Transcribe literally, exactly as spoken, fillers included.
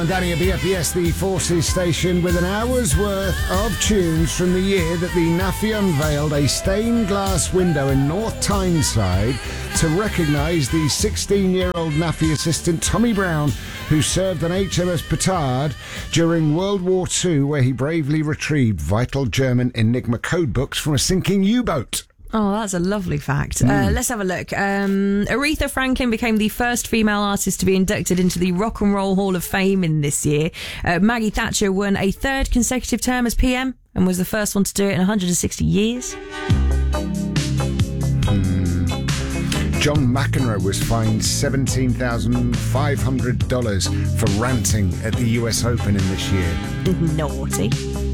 Danny at B F B S, the Forces station, with an hour's worth of tunes from the year that the Naffy unveiled a stained glass window in North Tyneside to recognise the sixteen-year-old Naffy assistant Tommy Brown, who served on H M S Petard during World War Two, where he bravely retrieved vital German Enigma code books from a sinking U-boat. Oh, that's a lovely fact. Mm. Uh, let's have a look. Um, Aretha Franklin became the first female artist to be inducted into the Rock and Roll Hall of Fame in this year. Uh, Maggie Thatcher won a third consecutive term as P M and was the first one to do it in one hundred sixty years. Hmm. John McEnroe was fined seventeen thousand five hundred dollars for ranting at the U S Open in this year. Naughty.